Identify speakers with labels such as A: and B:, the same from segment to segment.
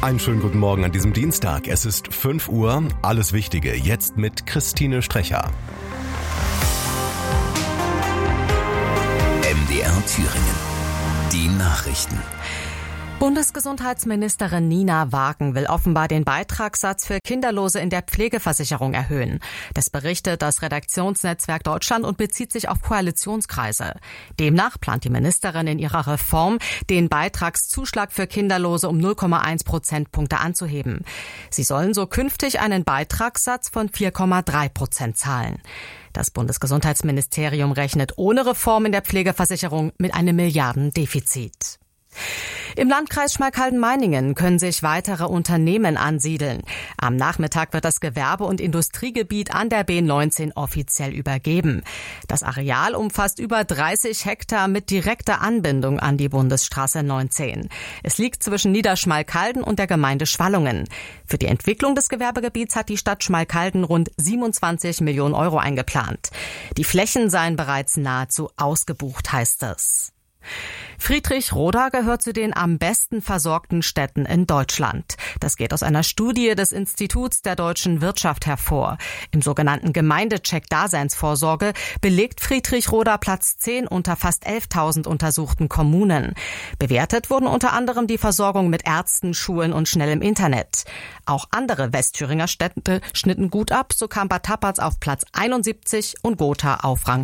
A: Einen schönen guten Morgen an diesem Dienstag. Es ist 5 Uhr. Alles Wichtige jetzt mit Christine Strecher.
B: MDR Thüringen. Die Nachrichten.
C: Bundesgesundheitsministerin Nina Wagen will offenbar den Beitragssatz für Kinderlose in der Pflegeversicherung erhöhen. Das berichtet das Redaktionsnetzwerk Deutschland und bezieht sich auf Koalitionskreise. Demnach plant die Ministerin in ihrer Reform, den Beitragszuschlag für Kinderlose um 0,1 Prozentpunkte anzuheben. Sie sollen so künftig einen Beitragssatz von 4,3% zahlen. Das Bundesgesundheitsministerium rechnet ohne Reform in der Pflegeversicherung mit einem Milliardendefizit. Im Landkreis Schmalkalden-Meiningen können sich weitere Unternehmen ansiedeln. Am Nachmittag wird das Gewerbe- und Industriegebiet an der B19 offiziell übergeben. Das Areal umfasst über 30 Hektar mit direkter Anbindung an die Bundesstraße 19. Es liegt zwischen Niederschmalkalden und der Gemeinde Schwallungen. Für die Entwicklung des Gewerbegebiets hat die Stadt Schmalkalden rund 27 Millionen Euro eingeplant. Die Flächen seien bereits nahezu ausgebucht, heißt es. Friedrich-Roda gehört zu den am besten versorgten Städten in Deutschland. Das geht aus einer Studie des Instituts der deutschen Wirtschaft hervor. Im sogenannten Gemeindecheck Daseinsvorsorge belegt Friedrich-Roda Platz 10 unter fast 11.000 untersuchten Kommunen. Bewertet wurden unter anderem die Versorgung mit Ärzten, Schulen und schnellem Internet. Auch andere Westthüringer Städte schnitten gut ab, so kam Bad Tappatz auf Platz 71 und Gotha auf Rang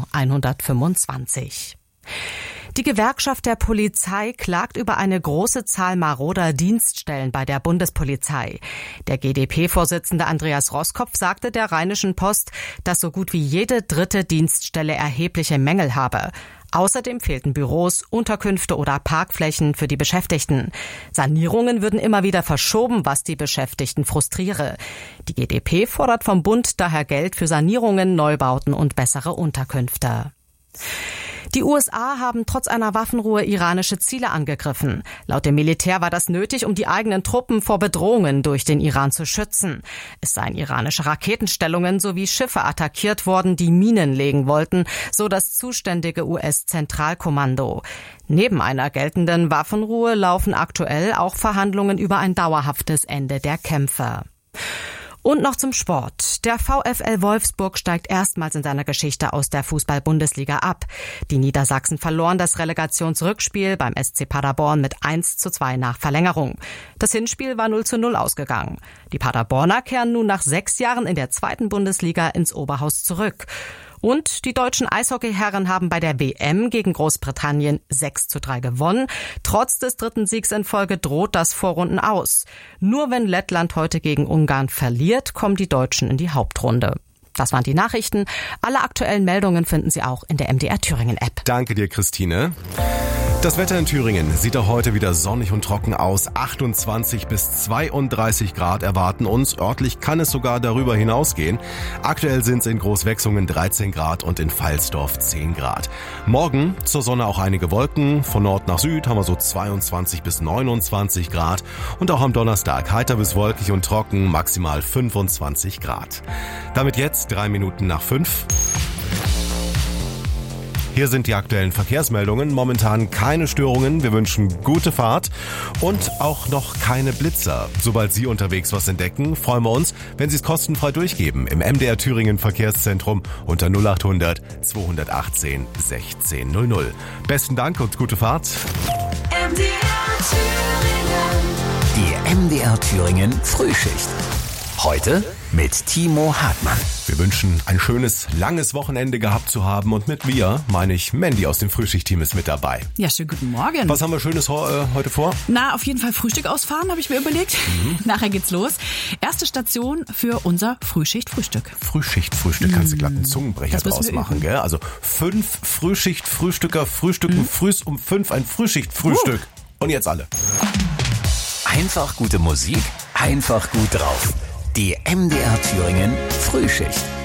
C: 125. Die Gewerkschaft der Polizei klagt über eine große Zahl maroder Dienststellen bei der Bundespolizei. Der GdP-Vorsitzende Andreas Roskopf sagte der Rheinischen Post, dass so gut wie jede dritte Dienststelle erhebliche Mängel habe. Außerdem fehlten Büros, Unterkünfte oder Parkflächen für die Beschäftigten. Sanierungen würden immer wieder verschoben, was die Beschäftigten frustriere. Die GdP fordert vom Bund daher Geld für Sanierungen, Neubauten und bessere Unterkünfte. Die USA haben trotz einer Waffenruhe iranische Ziele angegriffen. Laut dem Militär war das nötig, um die eigenen Truppen vor Bedrohungen durch den Iran zu schützen. Es seien iranische Raketenstellungen sowie Schiffe attackiert worden, die Minen legen wollten, so das zuständige US-Zentralkommando. Neben einer geltenden Waffenruhe laufen aktuell auch Verhandlungen über ein dauerhaftes Ende der Kämpfe. Und noch zum Sport. Der VfL Wolfsburg steigt erstmals in seiner Geschichte aus der Fußball-Bundesliga ab. Die Niedersachsen verloren das Relegationsrückspiel beim SC Paderborn mit 1:2 nach Verlängerung. Das Hinspiel war 0:0 ausgegangen. Die Paderborner kehren nun nach 6 Jahren in der 2. Bundesliga ins Oberhaus zurück. Und die deutschen Eishockeyherren haben bei der WM gegen Großbritannien 6:3 gewonnen. Trotz des 3. Siegs in Folge droht das Vorrunden aus. Nur wenn Lettland heute gegen Ungarn verliert, kommen die Deutschen in die Hauptrunde. Das waren die Nachrichten. Alle aktuellen Meldungen finden Sie auch in der MDR Thüringen App.
A: Danke dir, Christine. Das Wetter in Thüringen sieht auch heute wieder sonnig und trocken aus. 28 bis 32 Grad erwarten uns. Örtlich kann es sogar darüber hinausgehen. Aktuell sind es in Großwechsungen 13 Grad und in Pfalzdorf 10 Grad. Morgen zur Sonne auch einige Wolken. Von Nord nach Süd haben wir so 22 bis 29 Grad. Und auch am Donnerstag heiter bis wolkig und trocken, maximal 25 Grad. Damit jetzt 3 Minuten nach 5. Hier sind die aktuellen Verkehrsmeldungen. Momentan keine Störungen. Wir wünschen gute Fahrt und auch noch keine Blitzer. Sobald Sie unterwegs was entdecken, freuen wir uns, wenn Sie es kostenfrei durchgeben im MDR Thüringen Verkehrszentrum unter 0800 218 1600. Besten Dank und gute Fahrt.
B: MDR Thüringen. Die MDR Thüringen Frühschicht. Heute mit Timo Hartmann.
A: Wir wünschen ein schönes, langes Wochenende gehabt zu haben und mit mir meine ich Mandy aus dem Frühschicht-Team ist mit dabei.
D: Ja, schönen guten Morgen.
A: Was haben wir Schönes heute vor?
D: Na, auf jeden Fall Frühstück ausfahren, habe ich mir überlegt. Nachher geht's los. Erste Station für unser Frühschicht-Frühstück.
A: Frühschicht-Frühstück, kannst du glatt einen Zungenbrecher draus machen, gell? Also 5 Frühschicht-Frühstücker frühstücken frühs um 5 ein Frühschicht-Frühstück. Und jetzt alle.
B: Einfach gute Musik, einfach gut drauf. Die MDR Thüringen Frühschicht.